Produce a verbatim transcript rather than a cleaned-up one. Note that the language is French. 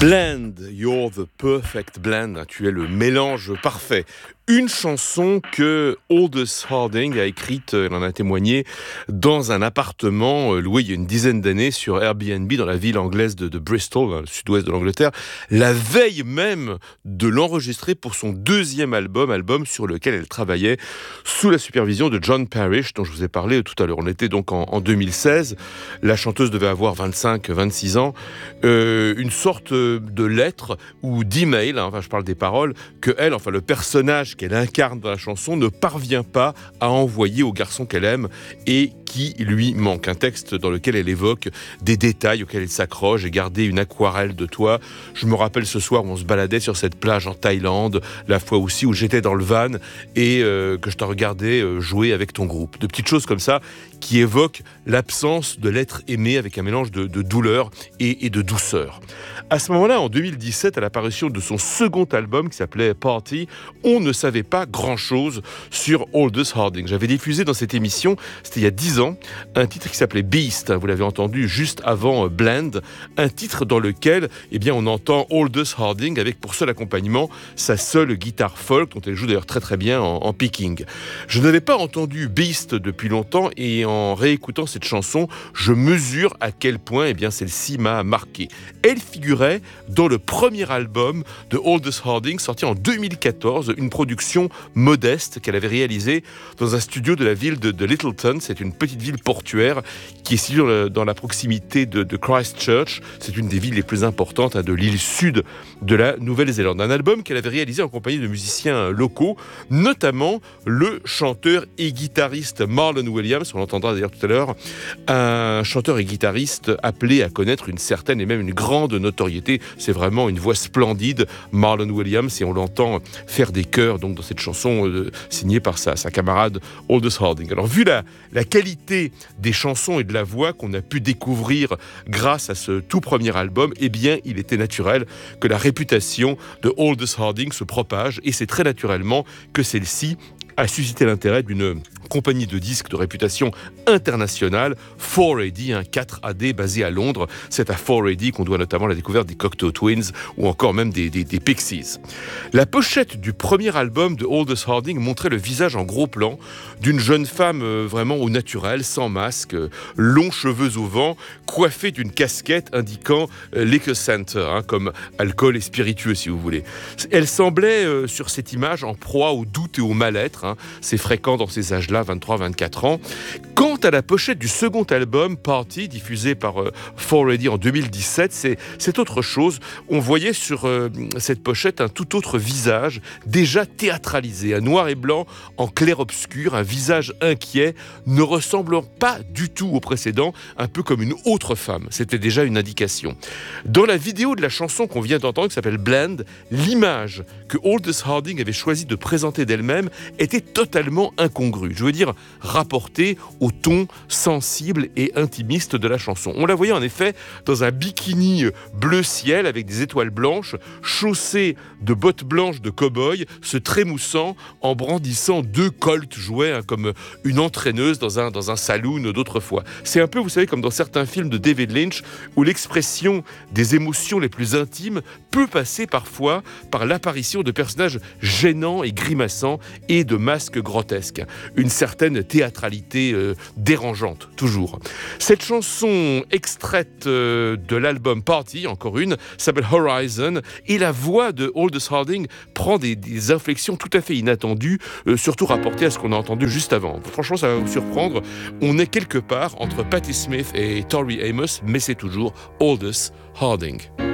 Blend, you're the perfect blend. Tu es le mélange parfait. Une chanson que Aldous Harding a écrite, elle en a témoigné, dans un appartement loué il y a une dizaine d'années sur Airbnb dans la ville anglaise de, de Bristol, dans le sud-ouest de l'Angleterre, la veille même de l'enregistrer pour son deuxième album, album sur lequel elle travaillait sous la supervision de John Parrish, dont je vous ai parlé tout à l'heure. On était donc en, en deux mille seize, la chanteuse devait avoir vingt-cinq à vingt-six ans, euh, une sorte de lettre ou d'email, hein, enfin je parle des paroles, que elle, enfin le personnage qu'elle incarne dans la chanson ne parvient pas à envoyer au garçon qu'elle aime et qui lui manque. Un texte dans lequel elle évoque des détails auxquels elle s'accroche. J'ai gardé une aquarelle de toi. Je me rappelle ce soir où on se baladait sur cette plage en Thaïlande, la fois aussi où j'étais dans le van et euh, que je te regardais euh, jouer avec ton groupe. De petites choses comme ça qui évoquent l'absence de l'être aimé avec un mélange de, de douleur et, et de douceur. À ce moment-là, en deux mille dix-sept, à l'apparition de son second album qui s'appelait Party, on ne savait pas grand-chose sur Aldous Harding. J'avais diffusé dans cette émission, c'était il y a dix ans, un titre qui s'appelait Beast, vous l'avez entendu juste avant Blend, un titre dans lequel eh bien, on entend Aldous Harding avec pour seul accompagnement sa seule guitare folk, dont elle joue d'ailleurs très très bien en, en picking. Je n'avais pas entendu Beast depuis longtemps et en réécoutant cette chanson, je mesure à quel point eh bien, celle-ci m'a marqué. Elle figurait dans le premier album de Aldous Harding, sorti en deux mille quatorze, une production modeste qu'elle avait réalisée dans un studio de la ville de, de Littleton. C'est une petite ville portuaire qui est située dans la proximité de, de Christchurch. C'est une des villes les plus importantes hein, de l'île sud de la Nouvelle-Zélande. Un album qu'elle avait réalisé en compagnie de musiciens locaux, notamment le chanteur et guitariste Marlon Williams. On l'entendra d'ailleurs tout à l'heure. Un chanteur et guitariste appelé à connaître une certaine et même une grande notoriété. C'est vraiment une voix splendide, Marlon Williams, et on l'entend faire des chœurs donc, dans cette chanson euh, signée par sa, sa camarade Aldous Harding. Alors, vu la, la qualité des chansons et de la voix qu'on a pu découvrir grâce à ce tout premier album, eh bien, il était naturel que la réputation de Aldous Harding se propage, et c'est très naturellement que celle-ci a suscité l'intérêt d'une compagnie de disques de réputation internationale, four A D, un quatre A D basé à Londres. C'est à four A D qu'on doit notamment la découverte des Cocteau Twins ou encore même des, des, des Pixies. La pochette du premier album de Aldous Harding montrait le visage en gros plan d'une jeune femme euh, vraiment au naturel, sans masque, euh, longs cheveux au vent, coiffée d'une casquette indiquant euh, Liquor Center, hein, comme alcool et spiritueux si vous voulez. Elle semblait euh, sur cette image en proie au doute et au mal-être. Hein. C'est fréquent dans ces âges-là, vingt-trois à vingt-quatre ans. Quant à la pochette du second album, Party, diffusé par euh, four A D en deux mille dix-sept, c'est, c'est autre chose. On voyait sur euh, cette pochette un tout autre visage, déjà théâtralisé, un noir et blanc en clair-obscur, un visage inquiet, ne ressemblant pas du tout au précédent, un peu comme une autre femme. C'était déjà une indication. Dans la vidéo de la chanson qu'on vient d'entendre, qui s'appelle Blend, l'image que Aldous Harding avait choisi de présenter d'elle-même était totalement incongrue. Je veux dire, rapportée au ton sensible et intimiste de la chanson. On la voyait en effet dans un bikini bleu ciel avec des étoiles blanches, chaussée de bottes blanches de cow-boy, se trémoussant en brandissant deux Colt jouets, hein, comme une entraîneuse dans un, dans un saloon d'autrefois. C'est un peu, vous savez, comme dans certains films de David Lynch, où l'expression des émotions les plus intimes peut passer parfois par l'apparition de personnages gênants et grimaçants et de masques grotesques. Une certaine théâtralité euh, dérangeante, toujours. Cette chanson extraite euh, de l'album Party, encore une, s'appelle Horizon, et la voix de Aldous Harding prend des, des inflexions tout à fait inattendues, euh, surtout rapportées à ce qu'on a entendu juste avant. Franchement, ça va vous surprendre. On est quelque part entre Patti Smith et Tori Amos, mais c'est toujours Aldous Harding.